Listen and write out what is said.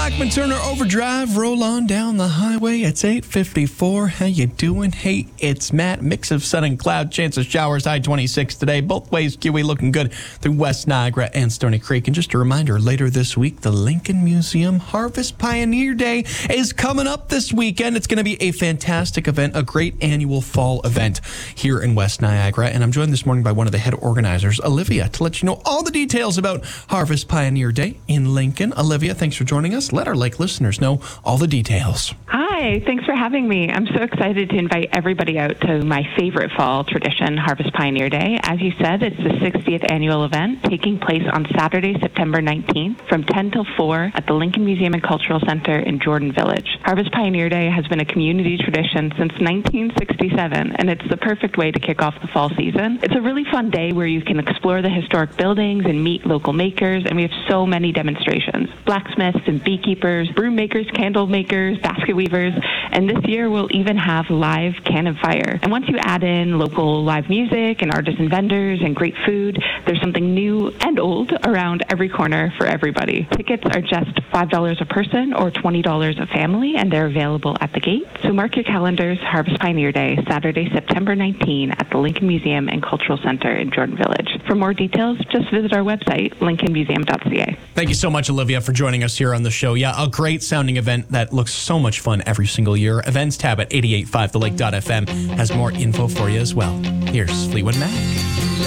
Blackman Turner Overdrive. Roll on down the highway. It's 8:54. How you doing? Hey, it's Matt. Mix of sun and cloud. Chance of showers. High 26 today. Both ways QE looking good through West Niagara and Stony Creek. And just a reminder, later this week, the Lincoln Museum Harvest Pioneer Day is coming up this weekend. It's going to be a fantastic event, a great annual fall event here in West Niagara. And I'm joined this morning by one of the head organizers, Olivia, to let you know all the details about Harvest Pioneer Day in Lincoln. Olivia, thanks for joining us. Let our Lake listeners know all the details. Hi, thanks for having me. I'm so excited to invite everybody out to my favorite fall tradition, Harvest Pioneer Day. As you said, it's the 60th annual event taking place on Saturday, September 19th from 10 till 4 at the Lincoln Museum and Cultural Center in Jordan Village. Harvest Pioneer Day has been a community tradition since 1967, and it's the perfect way to kick off the fall season. It's a really fun day where you can explore the historic buildings and meet local makers, and we have so many demonstrations. Blacksmiths and beekeepers, broom makers, candle makers, basket weavers, and this year we'll even have live cannon fire. And once you add in local live music and artisan vendors and great food, there's something new and old around every corner for everybody. Tickets are just $5 a person or $20 a family, and they're available at the gate. So mark your calendars, Harvest Pioneer Day, Saturday, September 19 at the Lincoln Museum and Cultural Center in Jordan Village. For more details, just visit our website, lincolnmuseum.ca. Thank you so much, Olivia, for joining us here on the show. Yeah, a great sounding event that looks so much fun every single year. Events tab at 885thelake.fm has more info for you as well. Here's Fleetwood Mac.